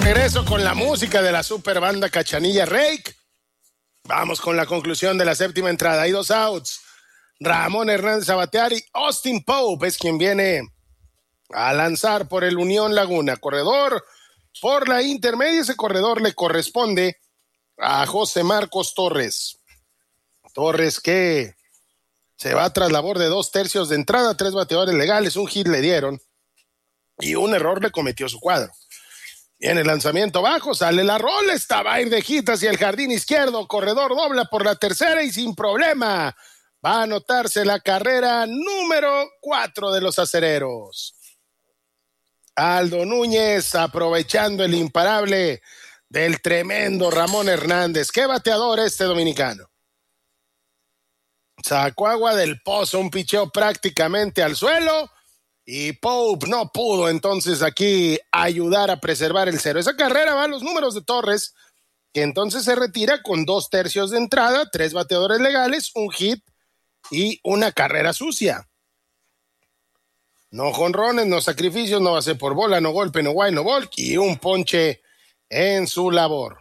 regreso con la música de la super banda Cachanilla Rake. Vamos con la conclusión de la séptima entrada. Hay 2 outs. Ramón Hernández a batear y Austin Pope es quien viene a lanzar por el Unión Laguna. Corredor por la intermedia. Ese corredor le corresponde a José Marcos Torres. Torres que se va tras labor de 2/3 de entrada, 3 bateadores legales, un hit le dieron y un error le cometió su cuadro. Viene el lanzamiento bajo, sale la rola, esta va a ir de hit hacia el jardín izquierdo, corredor dobla por la tercera y sin problema va a anotarse la carrera número 4 de los acereros. Aldo Núñez aprovechando el imparable del tremendo Ramón Hernández. Qué bateador este dominicano. Sacó agua del pozo, un picheo prácticamente al suelo y Pope no pudo entonces aquí ayudar a preservar el 0. Esa carrera va a los números de Torres, que entonces se retira con 2/3 de entrada, 3 bateadores legales, un hit y una carrera sucia. No jonrones, no sacrificios, no base por bola, no golpe, no guay, no walk y un ponche en su labor.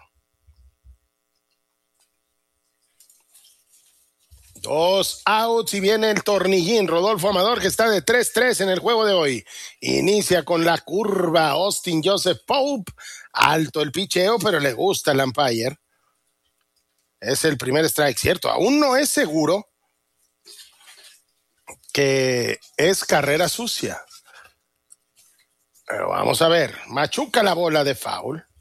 2 outs y viene el tornillín Rodolfo Amador, que está de 3-3 en el juego de hoy. Inicia con la curva Austin Joseph Pope. Alto el picheo, pero le gusta el umpire. Es el primer strike, ¿cierto? Aún no es seguro que es carrera sucia. Pero vamos a ver. Machuca la bola de foul.